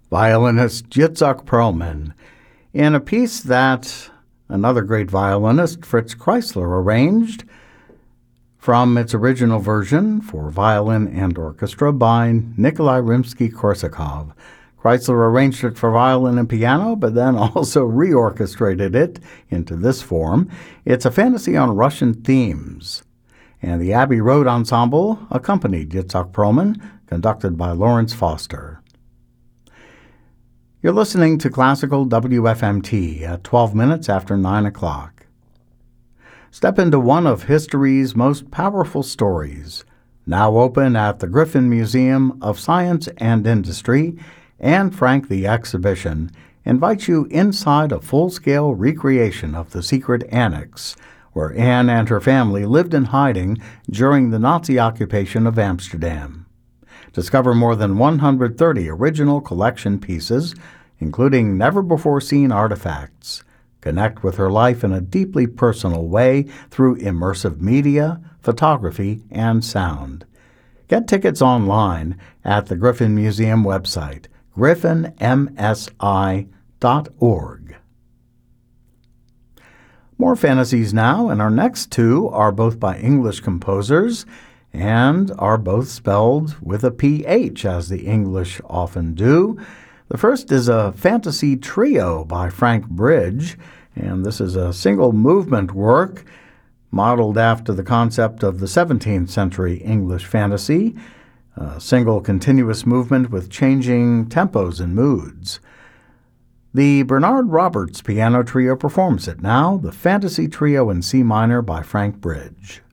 violinist Jitzchak Perlman, in a piece that another great violinist, Fritz Kreisler, arranged from its original version for violin and orchestra by Nikolai Rimsky-Korsakov. Kreisler arranged it for violin and piano, but then also reorchestrated it into this form. It's a fantasy on Russian themes, and the Abbey Road Ensemble accompanied Jitzchak Perlman, conducted by Lawrence Foster. You're listening to Classical WFMT at 12 minutes after 9 o'clock. Step into one of history's most powerful stories, now open at the Griffin Museum of Science and Industry. Anne Frank the Exhibition invites you inside a full-scale recreation of the secret annex, where Anne and her family lived in hiding during the Nazi occupation of Amsterdam. Discover more than 130 original collection pieces, including never-before-seen artifacts. Connect with her life in a deeply personal way through immersive media, photography, and sound. Get tickets online at the Griffin Museum website, griffinmsi.org. More fantasies now, and our next two are both by English composers and are both spelled with a PH, as the English often do. The first is a fantasy trio by Frank Bridge, and this is a single movement work modeled after the concept of the 17th century English fantasy, a single continuous movement with changing tempos and moods. The Bernard Roberts Piano Trio performs it now, the Fantasy Trio in C minor by Frank Bridge.